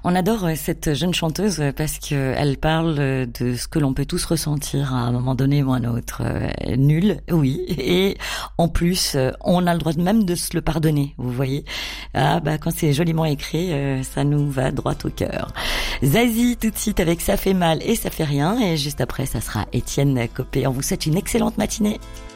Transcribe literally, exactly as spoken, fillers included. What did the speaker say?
On adore cette jeune chanteuse parce qu'elle parle de ce que l'on peut tous ressentir à un moment donné ou à un autre. Nul, oui. Et en plus, on a le droit même de se le pardonner, vous voyez. Ah bah quand c'est joliment écrit, ça nous va droit au cœur. Zazie tout de suite avec Ça fait mal et ça fait rien. Et juste après, ça sera Étienne Copé. On vous souhaite une excellente matinée.